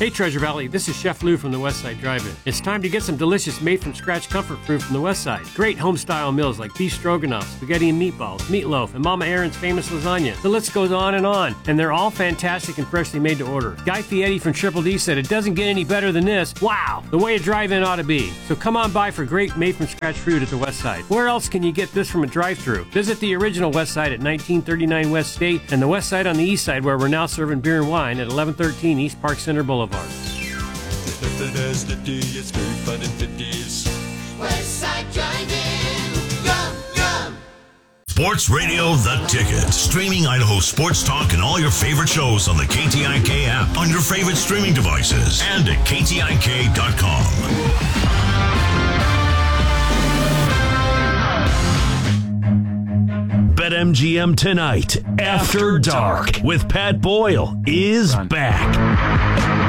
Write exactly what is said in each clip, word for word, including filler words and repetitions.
Hey Treasure Valley, this is Chef Lou from the Westside Drive-In. It's time to get some delicious made-from-scratch comfort food from the Westside. Great home-style meals like beef stroganoff, spaghetti and meatballs, meatloaf, and Mama Aaron's famous lasagna. The list goes on and on, and they're all fantastic and freshly made to order. Guy Fieri from Triple D said it doesn't get any better than this. Wow, the way a drive-in ought to be. So come on by for great made-from-scratch food at the Westside. Where else can you get this from a drive-thru? Visit the original Westside at nineteen thirty-nine West State and the Westside on the East Side, where we're now serving beer and wine at eleven thirteen East Park Center Boulevard. Westside Drive-In. Yum, yum. Sports Radio The Ticket. Streaming Idaho sports talk and all your favorite shows on the K T I K app, on your favorite streaming devices, and at K T I K dot com. BetMGM Tonight, After Dark, with Pat Boyle, is back.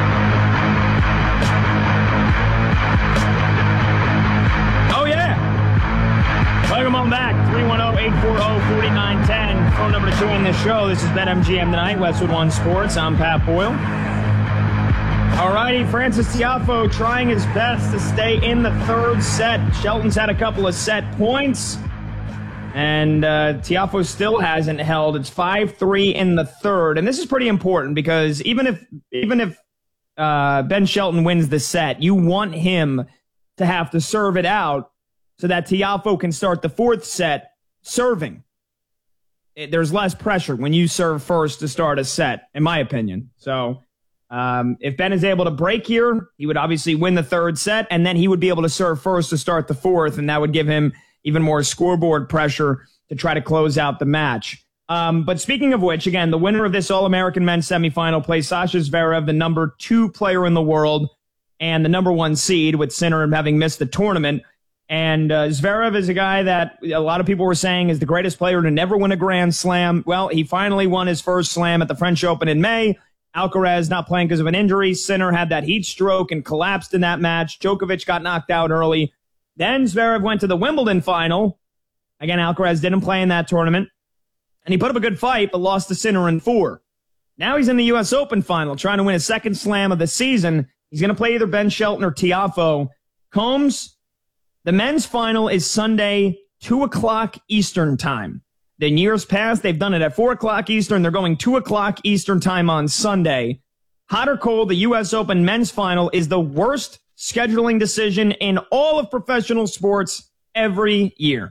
Welcome on back. three one zero, eight four zero, four nine one zero. Phone number to join this show. This is BetMGM Tonight, Westwood One Sports. I'm Pat Boyle. All righty, Francis Tiafoe trying his best to stay in the third set. Shelton's had a couple of set points, and uh, Tiafoe still hasn't held. It's five three in the third, and this is pretty important because even if even if uh, Ben Shelton wins the set, you want him to have to serve it out so that Tiafoe can start the fourth set serving. It, there's less pressure when you serve first to start a set, in my opinion. So um, if Ben is able to break here, he would obviously win the third set, and then he would be able to serve first to start the fourth, and that would give him even more scoreboard pressure to try to close out the match. Um, but speaking of which, again, the winner of this All-American men's semifinal plays Sasha Zverev, the number two player in the world, and the number one seed, with Sinner having missed the tournament. And uh, Zverev is a guy that a lot of people were saying is the greatest player to never win a Grand Slam. Well, he finally won his first slam at the French Open in May. Alcaraz not playing because of an injury. Sinner had that heat stroke and collapsed in that match. Djokovic got knocked out early. Then Zverev went to the Wimbledon final. Again, Alcaraz didn't play in that tournament. And he put up a good fight, but lost to Sinner in four. Now he's in the U S Open final, trying to win his second slam of the season. He's going to play either Ben Shelton or Tiafoe. Combs, the men's final is Sunday, two o'clock Eastern time. In years past, they've done it at four o'clock Eastern. They're going two o'clock Eastern time on Sunday. Hot or cold, the U S Open men's final is the worst scheduling decision in all of professional sports every year.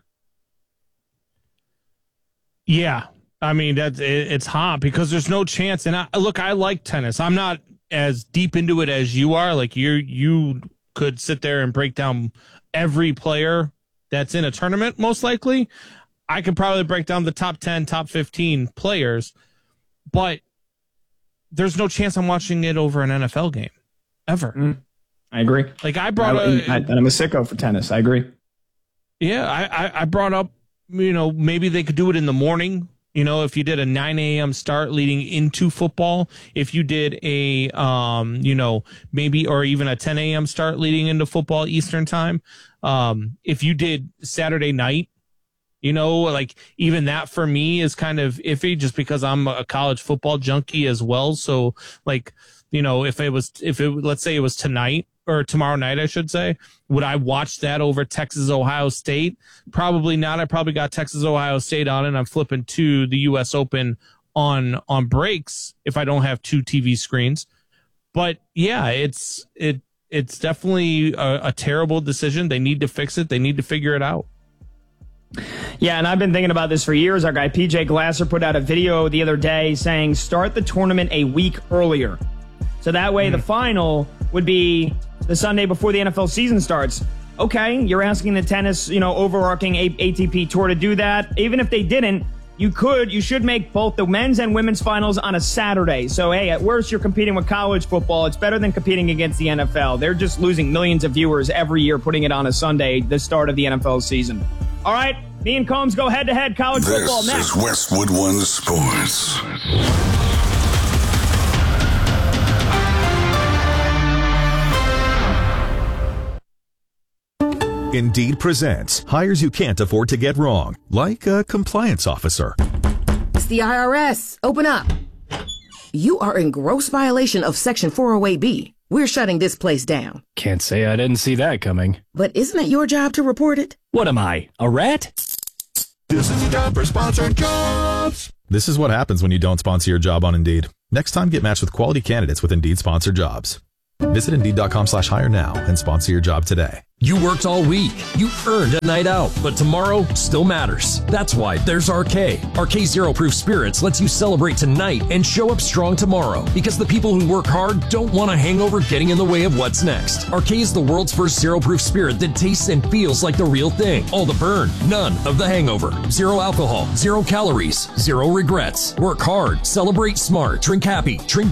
Yeah, I mean, that's, it's hot because there's no chance. And I, look, I like tennis. I'm not as deep into it as you are. Like you, you could sit there and break down every player that's in a tournament, most likely. I could probably break down the top ten, top fifteen players, but there's no chance I'm watching it over an N F L game, ever. Mm, I agree. Like I brought I, a, I, I'm a sicko for tennis. I agree. Yeah, I, I, I brought up, you know, maybe they could do it in the morning. You know, if you did a nine a.m. start leading into football, if you did a, um, you know, maybe or even a ten a.m. start leading into football Eastern time, um, if you did Saturday night, you know, like even that for me is kind of iffy just because I'm a college football junkie as well. So like, you know, if it was, if it, let's say it was tonight or tomorrow night, I should say, would I watch that over Texas, Ohio State? Probably not. I probably got Texas, Ohio State on and I'm flipping to the U S Open on, on breaks if I don't have two T V screens. But yeah, it's, it, it's definitely a, a terrible decision. They need to fix it. They need to figure it out. Yeah, and I've been thinking about this for years. Our guy P J Glasser put out a video the other day saying start the tournament a week earlier. So that way mm. the final would be the Sunday before the N F L season starts. Okay, you're asking the tennis, you know, overarching A T P tour to do that. Even if they didn't, you could, you should make both the men's and women's finals on a Saturday. So, hey, at worst, you're competing with college football. It's better than competing against the N F L. They're just losing millions of viewers every year putting it on a Sunday, the start of the N F L season. All right, me and Combs go head-to-head college this football next. This is Westwood One Sports. Indeed presents hires you can't afford to get wrong, like a compliance officer. It's the I R S. Open up. You are in gross violation of Section four oh eight B. We're shutting this place down. Can't say I didn't see that coming. But isn't it your job to report it? What am I, a rat? This is the time for sponsored jobs. This is what happens when you don't sponsor your job on Indeed. Next time, get matched with quality candidates with Indeed sponsored jobs. Visit Indeed.com slash hire now and sponsor your job today. You worked all week. You earned a night out, but tomorrow still matters. That's why there's R K. R K Zero Proof Spirits lets you celebrate tonight and show up strong tomorrow, because the people who work hard don't want a hangover getting in the way of what's next. R K is the world's first zero proof spirit that tastes and feels like the real thing. All the burn, none of the hangover. Zero alcohol, zero calories, zero regrets. Work hard, celebrate smart, drink happy, drink